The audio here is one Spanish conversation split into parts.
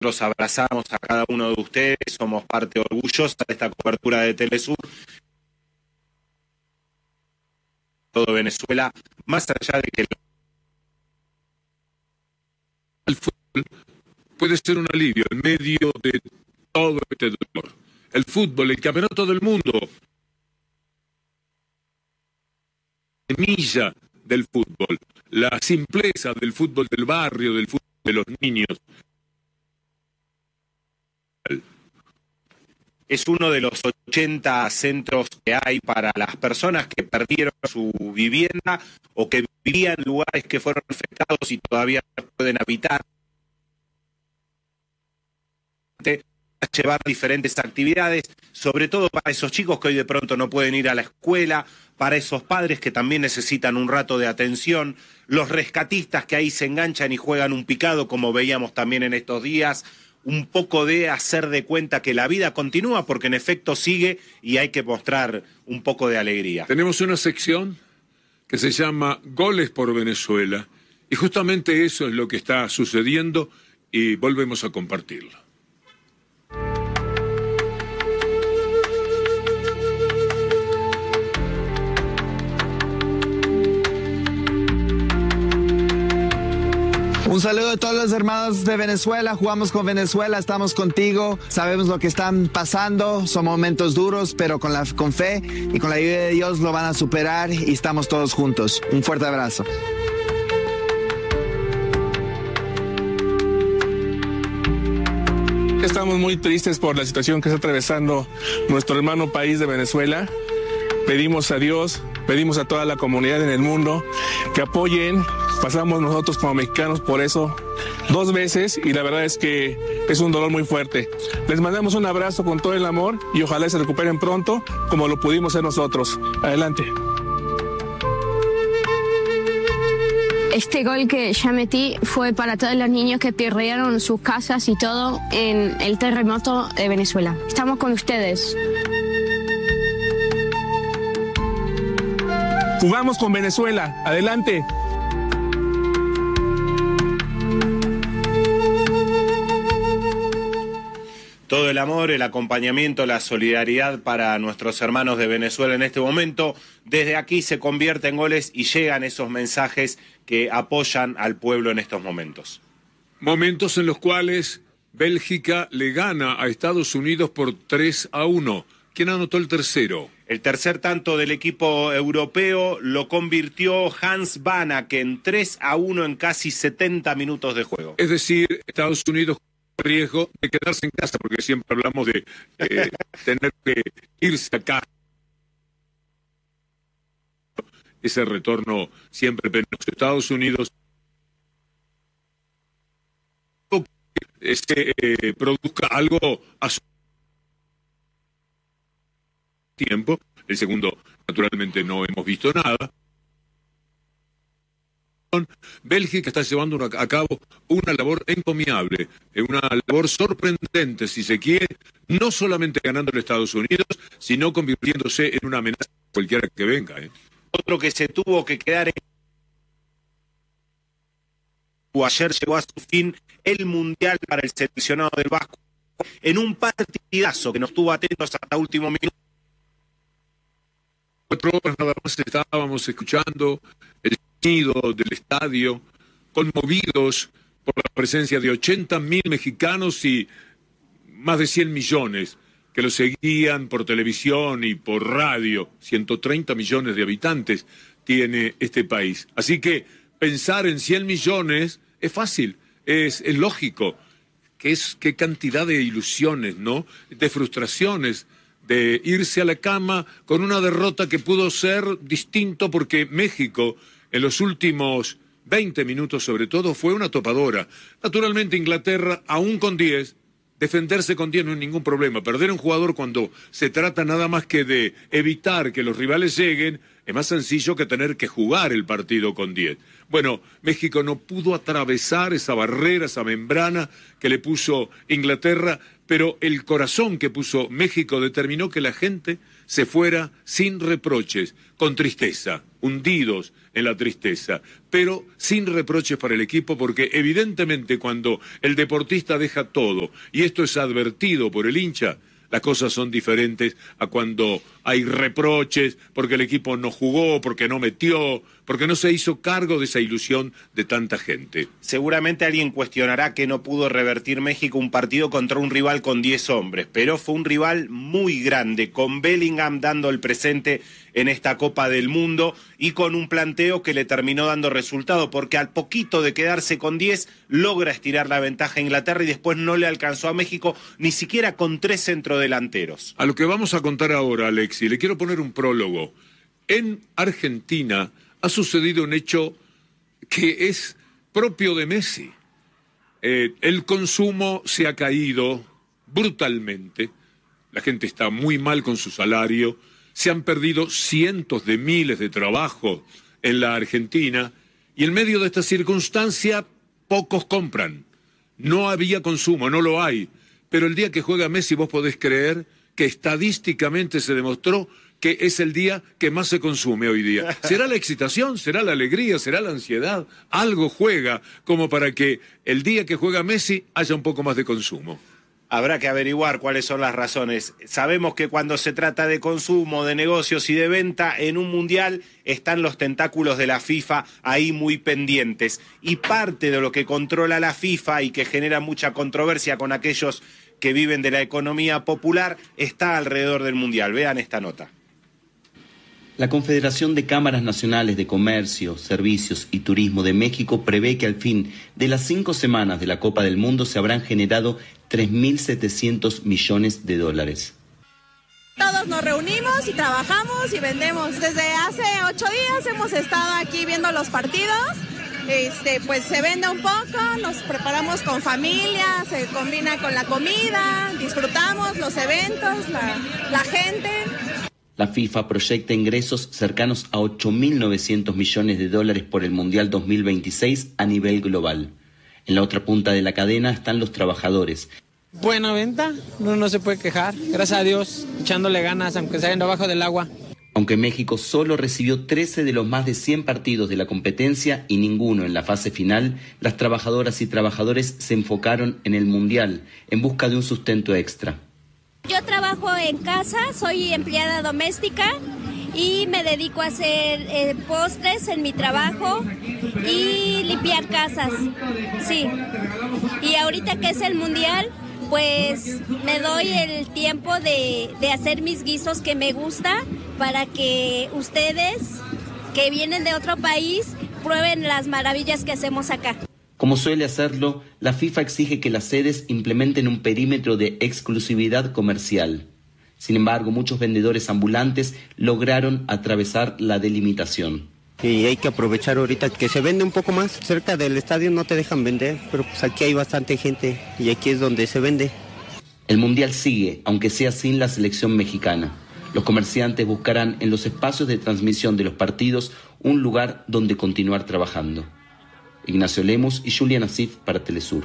Nosotros abrazamos a cada uno de ustedes, somos parte orgullosa de esta cobertura de Telesur. Todo Venezuela, más allá de que el fútbol puede ser un alivio en medio de todo este dolor. El fútbol, el campeonato del mundo, la semilla del fútbol, la simpleza del fútbol del barrio, del fútbol de los niños. Es uno de los 80 centros que hay para las personas que perdieron su vivienda o que vivían en lugares que fueron afectados y todavía no pueden habitar. A llevar diferentes actividades, sobre todo para esos chicos que hoy de pronto no pueden ir a la escuela, para esos padres que también necesitan un rato de atención, los rescatistas que ahí se enganchan y juegan un picado, como veíamos también en estos días, un poco de hacer de cuenta que la vida continúa, porque en efecto sigue y hay que mostrar un poco de alegría. Tenemos una sección que se llama Goles por Venezuela, y justamente eso es lo que está sucediendo y volvemos a compartirlo. Un saludo a todos los hermanos de Venezuela, jugamos con Venezuela, estamos contigo, sabemos lo que están pasando, son momentos duros, pero con fe y con la ayuda de Dios lo van a superar y estamos todos juntos. Un fuerte abrazo. Estamos muy tristes por la situación que está atravesando nuestro hermano país de Venezuela. Pedimos a Dios, pedimos a toda la comunidad en el mundo que apoyen. Pasamos nosotros como mexicanos por eso 2 veces y la verdad es que es un dolor muy fuerte. Les mandamos un abrazo con todo el amor y ojalá se recuperen pronto como lo pudimos hacer nosotros. Adelante. Este gol que ya metí fue para todos los niños que perdieron sus casas y todo en el terremoto de Venezuela. Estamos con ustedes. Jugamos con Venezuela. Adelante. Todo el amor, el acompañamiento, la solidaridad para nuestros hermanos de Venezuela en este momento. Desde aquí se convierte en goles y llegan esos mensajes que apoyan al pueblo en estos momentos. Momentos en los cuales Bélgica le gana a Estados Unidos por 3-1. ¿Quién anotó el tercero? El tercer tanto del equipo europeo lo convirtió Hans Banak en 3-1 en casi 70 minutos de juego. Es decir, Estados Unidos riesgo de quedarse en casa, porque siempre hablamos de tener que irse acá. Ese retorno siempre penoso. Estados Unidos se produzca algo a su tiempo. El segundo, naturalmente, no hemos visto nada. Bélgica está llevando a cabo una labor encomiable, una labor sorprendente, si se quiere, no solamente ganando en Estados Unidos, sino convirtiéndose en una amenaza cualquiera que venga. Otro que se tuvo que quedar ayer llegó a su fin el Mundial para el seleccionado del Vasco, en un partidazo que nos tuvo atentos hasta último minuto. 4 horas nada más estábamos escuchando el sonido del estadio, conmovidos por la presencia de 80.000 mexicanos y más de 100 millones que lo seguían por televisión y por radio. 130 millones de habitantes tiene este país. Así que pensar en 100 millones es fácil, es lógico. Qué cantidad de ilusiones, ¿no? De frustraciones, de irse a la cama con una derrota que pudo ser distinto porque México en los últimos 20 minutos sobre todo fue una topadora. Naturalmente Inglaterra, aún con 10, defenderse con 10 no es ningún problema. Perder un jugador cuando se trata nada más que de evitar que los rivales lleguen Es más sencillo que tener que jugar el partido con 10. Bueno, México no pudo atravesar esa barrera, esa membrana que le puso Inglaterra, pero el corazón que puso México determinó que la gente se fuera sin reproches, con tristeza, hundidos en la tristeza, pero sin reproches para el equipo, porque evidentemente cuando el deportista deja todo, y esto es advertido por el hincha, las cosas son diferentes a cuando hay reproches porque el equipo no jugó, porque no metió, porque no se hizo cargo de esa ilusión de tanta gente. Seguramente alguien cuestionará que no pudo revertir México un partido contra un rival con 10 hombres, pero fue un rival muy grande, con Bellingham dando el presente en esta Copa del Mundo y con un planteo que le terminó dando resultado, porque al poquito de quedarse con 10 logra estirar la ventaja a Inglaterra y después no le alcanzó a México ni siquiera con 3 centrodelanteros. A lo que vamos a contar ahora, Alexis, le quiero poner un prólogo. En Argentina ha sucedido un hecho que es propio de Messi. El consumo se ha caído brutalmente, la gente está muy mal con su salario, se han perdido cientos de miles de trabajos en la Argentina y en medio de esta circunstancia pocos compran. No había consumo, no lo hay, pero el día que juega Messi vos podés creer que estadísticamente se demostró que es el día que más se consume hoy día. ¿Será la excitación? ¿Será la alegría? ¿Será la ansiedad? Algo juega como para que el día que juega Messi haya un poco más de consumo. Habrá que averiguar cuáles son las razones. Sabemos que cuando se trata de consumo, de negocios y de venta, en un mundial están los tentáculos de la FIFA ahí muy pendientes. Y parte de lo que controla la FIFA y que genera mucha controversia con aquellos que viven de la economía popular está alrededor del mundial. Vean esta nota. La Confederación de Cámaras Nacionales de Comercio, Servicios y Turismo de México prevé que al fin de las 5 semanas de la Copa del Mundo se habrán generado 3.700 millones de dólares. Todos nos reunimos y trabajamos y vendemos. Desde hace 8 días hemos estado aquí viendo los partidos. Pues se vende un poco, nos preparamos con familia, se combina con la comida, disfrutamos los eventos, la gente. La FIFA proyecta ingresos cercanos a 8.900 millones de dólares por el Mundial 2026 a nivel global. En la otra punta de la cadena están los trabajadores. Buena venta, no se puede quejar, gracias a Dios, echándole ganas, aunque se hayan abajo del agua. Aunque México solo recibió 13 de los más de 100 partidos de la competencia y ninguno en la fase final, las trabajadoras y trabajadores se enfocaron en el Mundial en busca de un sustento extra. Yo trabajo en casa, soy empleada doméstica y me dedico a hacer postres en mi trabajo y limpiar casas, sí. Y ahorita que es el mundial, pues me doy el tiempo de hacer mis guisos que me gusta para que ustedes que vienen de otro país prueben las maravillas que hacemos acá. Como suele hacerlo, la FIFA exige que las sedes implementen un perímetro de exclusividad comercial. Sin embargo, muchos vendedores ambulantes lograron atravesar la delimitación. Y hay que aprovechar ahorita que se vende un poco más. Cerca del estadio no te dejan vender, pero pues aquí hay bastante gente y aquí es donde se vende. El Mundial sigue, aunque sea sin la selección mexicana. Los comerciantes buscarán en los espacios de transmisión de los partidos un lugar donde continuar trabajando. Ignacio Lemus y Julián Asif para Telesur.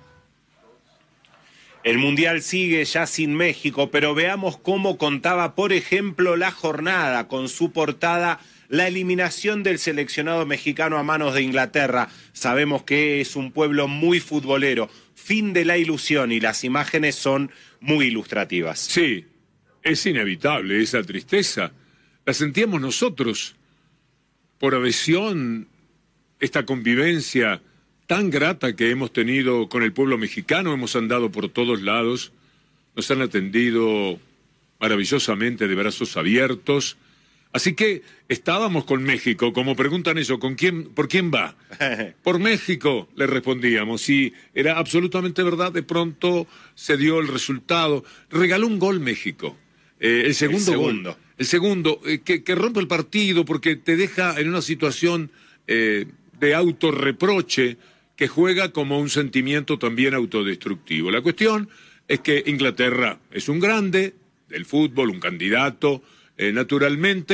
El Mundial sigue ya sin México, pero veamos cómo contaba, por ejemplo, la jornada con su portada, la eliminación del seleccionado mexicano a manos de Inglaterra. Sabemos que es un pueblo muy futbolero, fin de la ilusión y las imágenes son muy ilustrativas. Sí, es inevitable esa tristeza. La sentíamos nosotros por adhesión. Esta convivencia tan grata que hemos tenido con el pueblo mexicano, hemos andado por todos lados, nos han atendido maravillosamente de brazos abiertos. Así que estábamos con México, como preguntan eso, ¿por quién va? Por México, le respondíamos, y era absolutamente verdad, de pronto se dio el resultado. Regaló un gol México, el segundo gol. El segundo, que rompe el partido porque te deja en una situación de autorreproche que juega como un sentimiento también autodestructivo. La cuestión es que Inglaterra es un grande del fútbol, un candidato, naturalmente,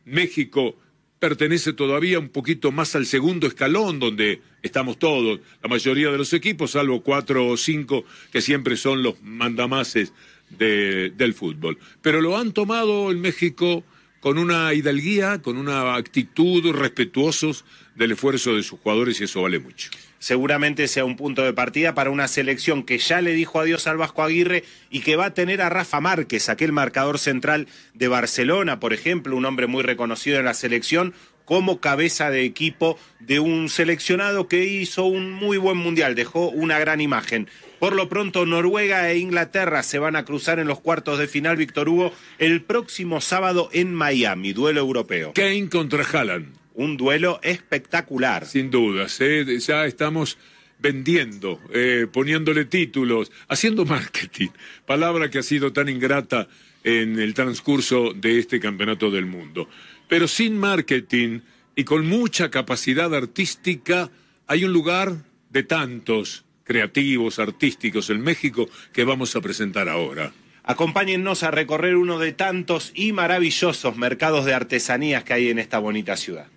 México pertenece todavía un poquito más al segundo escalón, donde estamos todos, la mayoría de los equipos, salvo 4 o 5 que siempre son los mandamases del fútbol. Pero lo han tomado en México con una hidalguía, con una actitud, respetuosos del esfuerzo de sus jugadores, y eso vale mucho. Seguramente sea un punto de partida para una selección que ya le dijo adiós al Vasco Aguirre y que va a tener a Rafa Márquez, aquel marcador central de Barcelona, por ejemplo, un hombre muy reconocido en la selección, como cabeza de equipo de un seleccionado que hizo un muy buen mundial, dejó una gran imagen. Por lo pronto, Noruega e Inglaterra se van a cruzar en los cuartos de final, Víctor Hugo, el próximo sábado en Miami, duelo europeo. Kane contra Haaland. Un duelo espectacular. Sin dudas, ya estamos vendiendo, poniéndole títulos, haciendo marketing, palabra que ha sido tan ingrata en el transcurso de este campeonato del mundo. Pero sin marketing y con mucha capacidad artística, hay un lugar de tantos creativos, artísticos en México que vamos a presentar ahora. Acompáñennos a recorrer uno de tantos y maravillosos mercados de artesanías que hay en esta bonita ciudad.